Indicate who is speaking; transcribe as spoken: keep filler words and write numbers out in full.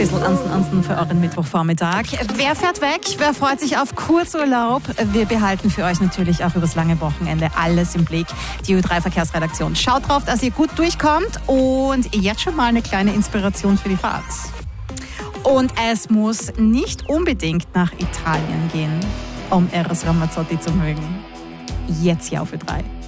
Speaker 1: bisschen Ansen Ansen für euren Mittwochvormittag. Wer fährt weg? Wer freut sich auf Kurzurlaub? Wir behalten für euch natürlich auch übers lange Wochenende alles im Blick. Die Ö drei Verkehrsredaktion schaut drauf, dass ihr gut durchkommt und jetzt schon mal eine kleine Inspiration für die Fahrt. Und es muss nicht unbedingt nach Italien gehen, um Eros Ramazzotti zu mögen. Jetzt hier auf Ö drei.